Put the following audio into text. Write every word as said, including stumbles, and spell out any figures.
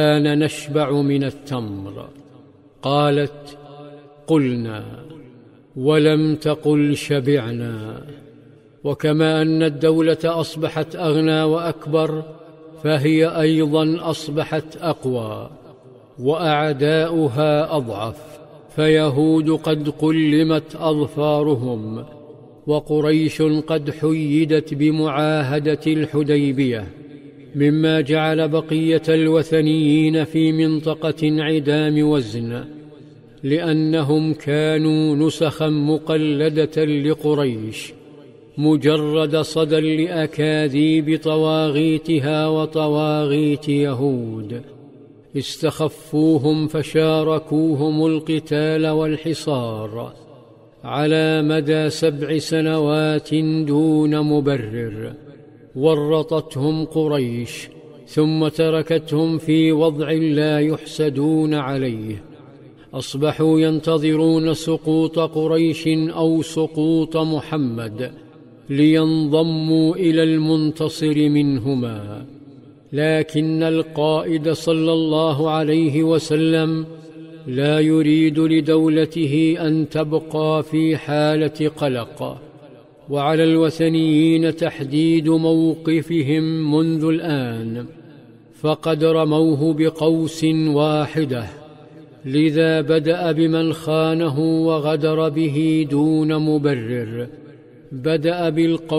كان نشبع من التمر. قالت: قلنا، ولم تقل شبعنا. وكما أن الدولة أصبحت أغنى وأكبر، فهي أيضا أصبحت أقوى، وأعداؤها أضعف. فيهود قد قلمت أظفارهم، وقريش قد حيدت بمعاهدة الحديبية، مما جعل بقية الوثنيين في منطقة انعدام وزن، لأنهم كانوا نسخا مقلدة لقريش، مجرد صدى لأكاذيب طواغيتها وطواغيت يهود. استخفوهم فشاركوهم القتال والحصار على مدى سبع سنوات دون مبرر. ورطتهم قريش ثم تركتهم في وضع لا يحسدون عليه. أصبحوا ينتظرون سقوط قريش أو سقوط محمد لينضموا إلى المنتصر منهما. لكن القائد صلى الله عليه وسلم لا يريد لدولته أن تبقى في حالة قلق، وعلى الوثنيين تحديد موقفهم منذ الآن، فقد رموه بقوس واحدة. لذا بدأ بمن خانه وغدر به دون مبرر. بدأ بالقوس